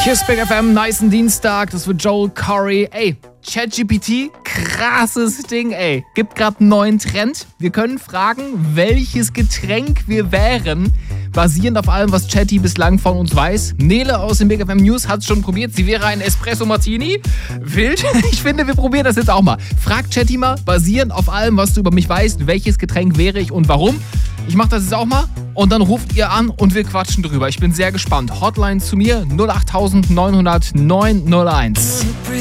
Hier ist Big FM, nicen Dienstag, das wird Joel Corey. Ey, ChatGPT, krasses Ding, ey. Gibt gerade einen neuen Trend. Wir können fragen, welches Getränk wir wären, basierend auf allem, was Chatty bislang von uns weiß. Nele aus dem Big FM News hat es schon probiert. Sie wäre ein Espresso Martini. Wild. Ich finde, wir probieren das jetzt auch mal. Frag Chatty mal, basierend auf allem, was du über mich weißt, welches Getränk wäre ich und warum. Ich mache das jetzt auch mal und dann ruft ihr an und wir quatschen drüber. Ich bin sehr gespannt. Hotline zu mir 08900 901.